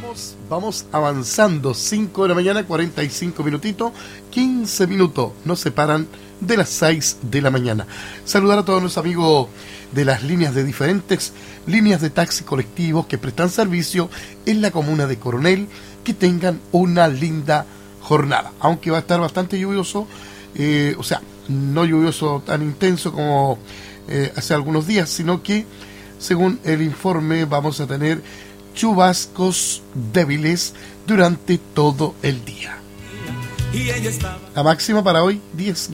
Vamos avanzando, 5 de la mañana, 45 minutitos, 15 minutos nos separan de las 6 de la mañana. Saludar a todos los amigos de las líneas de diferentes líneas de taxi colectivos que prestan servicio en la comuna de Coronel, que tengan una linda jornada, aunque va a estar bastante lluvioso, o sea, no lluvioso tan intenso como hace algunos días, sino que según el informe vamos a tener chubascos débiles durante todo el día. La máxima para hoy 10